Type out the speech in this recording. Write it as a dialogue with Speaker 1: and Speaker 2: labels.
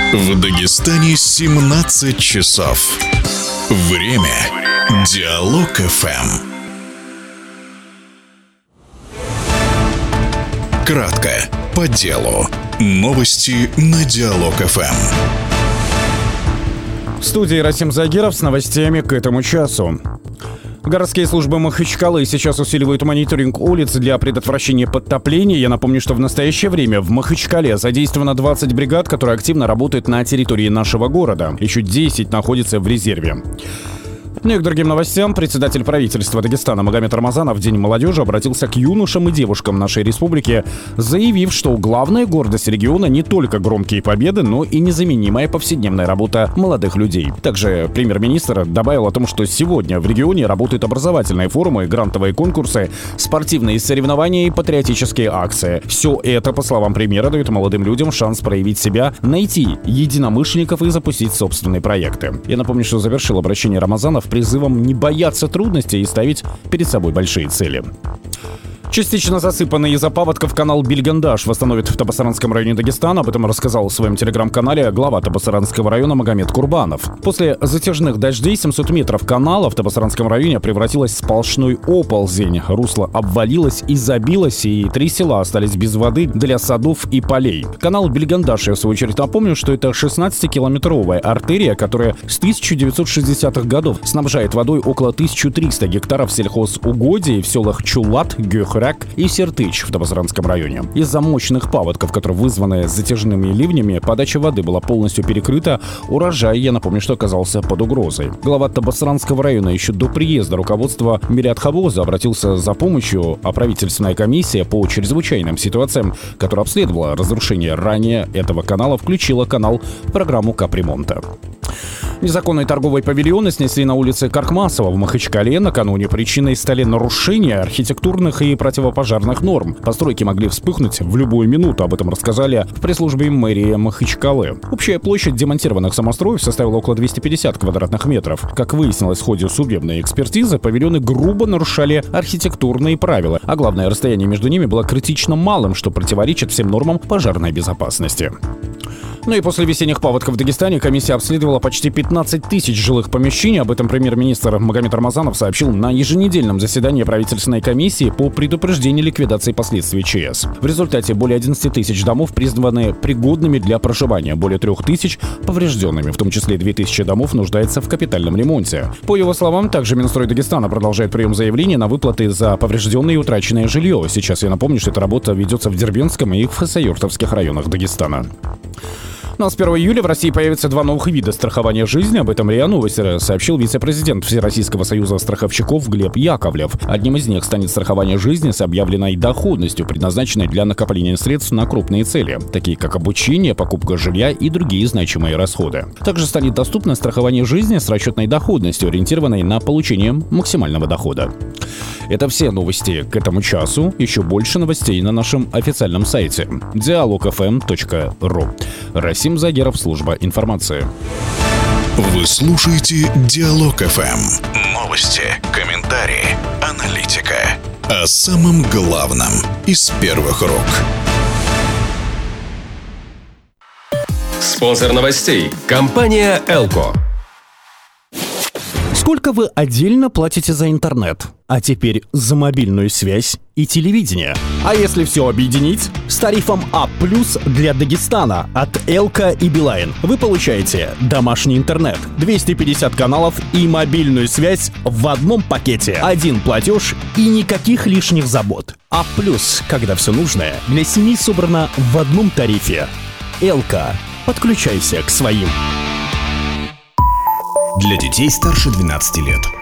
Speaker 1: В Дагестане 17 часов. Время Диалог ФМ. Кратко, по делу. Новости на Диалог ФМ.
Speaker 2: В студии Расим Загиров с новостями к этому часу. Городские службы Махачкалы сейчас усиливают мониторинг улиц для предотвращения подтопления. Я напомню, что в настоящее время в Махачкале задействовано 20 бригад, которые активно работают на территории нашего города. Еще 10 находятся в резерве. Ну и к другим новостям. Председатель правительства Дагестана Магомед Рамазанов в День молодежи обратился к юношам и девушкам нашей республики, заявив, что главная гордость региона не только громкие победы, но и незаменимая повседневная работа молодых людей. Также премьер-министр добавил о том, что сегодня в регионе работают образовательные форумы, грантовые конкурсы, спортивные соревнования и патриотические акции. Все это, по словам премьера, дает молодым людям шанс проявить себя, найти единомышленников и запустить собственные проекты. Я напомню, что завершил обращение Рамазанов призывом не бояться трудностей и ставить перед собой большие цели. Частично засыпанный из-за паводков канал Бильгандаш восстановит в Табасаранском районе Дагестана. Об этом рассказал в своем телеграм-канале глава Табасаранского района Магомед Курбанов. После затяжных дождей 700 метров канала в Табасаранском районе превратилось в сплошной оползень. Русло обвалилось и забилось, и 3 села остались без воды для садов и полей. Канал Бильгандаш, я в свою очередь напомню, что это 16-километровая артерия, которая с 1960-х годов снабжает водой около 1300 гектаров сельхозугодий в селах Чулат, Гёхрак и Сертыч в Табасаранском районе. Из-за мощных паводков, которые вызваны затяжными ливнями, подача воды была полностью перекрыта. Урожай, я напомню, что оказался под угрозой. Глава Табасаранского района еще до приезда руководства Мириадховоза обратился за помощью, а правительственная комиссия по чрезвычайным ситуациям, которая обследовала разрушение ранее этого канала, включила канал в программу капремонта. Незаконные торговые павильоны снесли на улице Каркмасова в Махачкале. Накануне причиной стали нарушения архитектурных и противопожарных норм. Постройки могли вспыхнуть в любую минуту. Об этом рассказали в пресс-службе мэрии Махачкалы. Общая площадь демонтированных самостроев составила около 250 квадратных метров. Как выяснилось в ходе судебной экспертизы, павильоны грубо нарушали архитектурные правила, а главное, расстояние между ними было критично малым, что противоречит всем нормам пожарной безопасности. Ну и после весенних паводков в Дагестане комиссия обследовала почти 15 тысяч жилых помещений. Об этом премьер-министр Магомед Рамазанов сообщил на еженедельном заседании правительственной комиссии по предупреждению ликвидации последствий ЧС. В результате более 11 тысяч домов признаны пригодными для проживания, более 3 тысяч поврежденными, в том числе 2 тысячи домов нуждаются в капитальном ремонте. По его словам, также Минстрой Дагестана продолжает прием заявлений на выплаты за поврежденное и утраченное жилье. Сейчас я напомню, что эта работа ведется в Дербентском и в Хасавюртовских районах Дагестана. Ну а с 1 июля в России появятся 2 новых вида страхования жизни. Об этом РИА Новости сообщил вице-президент Всероссийского союза страховщиков Глеб Яковлев. Одним из них станет страхование жизни с объявленной доходностью, предназначенной для накопления средств на крупные цели, такие как обучение, покупка жилья и другие значимые расходы. Также станет доступно страхование жизни с расчетной доходностью, ориентированной на получение максимального дохода. Это все новости к этому часу. Еще больше новостей на нашем официальном сайте dialogfm.ru. Расим Загиров, служба информации.
Speaker 1: Вы слушаете Диалог ФМ. Новости, комментарии, аналитика. О самом главном из первых рук.
Speaker 3: Спонсор новостей – компания «Элко».
Speaker 2: Сколько вы отдельно платите за интернет? А теперь за мобильную связь и телевидение. А если все объединить? С тарифом А+ для Дагестана от Элко и Билайн вы получаете домашний интернет, 250 каналов и мобильную связь в одном пакете. Один платеж и никаких лишних забот. А+, когда все нужное для семьи собрано в одном тарифе. Элко. Подключайся к своим.
Speaker 4: Для детей старше 12 лет.